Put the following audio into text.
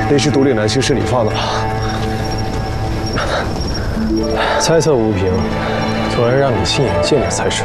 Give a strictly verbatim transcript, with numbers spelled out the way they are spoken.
那只独领南星是你放的吧？ 猜测无凭，昨儿让你亲眼见了才是。